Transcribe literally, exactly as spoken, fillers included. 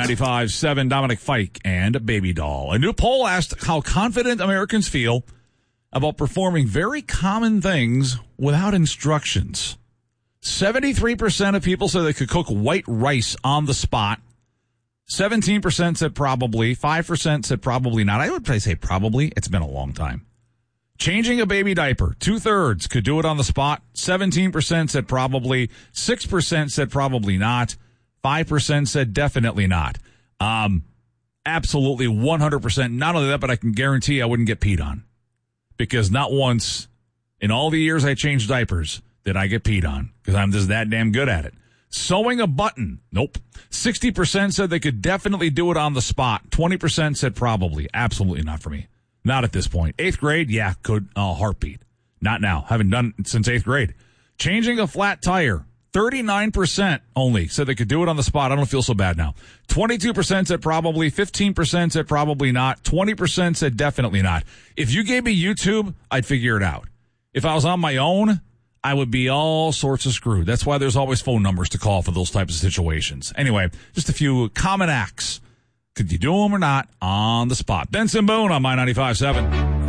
ninety-five point seven, Dominic Fike and Baby Doll. A new poll asked how confident Americans feel about performing very common things without instructions. seventy-three percent of people say they could cook white rice on the spot. seventeen percent said probably. five percent said probably not. I would probably say probably. It's been a long time. Changing a baby diaper. Two-thirds could do it on the spot. seventeen percent said probably. six percent said probably not. five percent said definitely not. Um, absolutely one hundred percent. Not only that, but I can guarantee I wouldn't get peed on. Because not once in all the years I changed diapers did I get peed on. Because I'm just that damn good at it. Sewing a button. Nope. sixty percent said they could definitely do it on the spot. twenty percent said probably. Absolutely not for me. Not at this point. Eighth grade, yeah, could. Uh, heartbeat. Not now. Haven't done it since eighth grade. Changing a flat tire. thirty-nine percent only said they could do it on the spot. I don't feel so bad now. twenty-two percent said probably. fifteen percent said probably not. twenty percent said definitely not. If you gave me YouTube, I'd figure it out. If I was on my own, I would be all sorts of screwed. That's why there's always phone numbers to call for those types of situations. Anyway, just a few common acts. Could you do them or not on the spot? Benson Boone on My ninety-five point seven.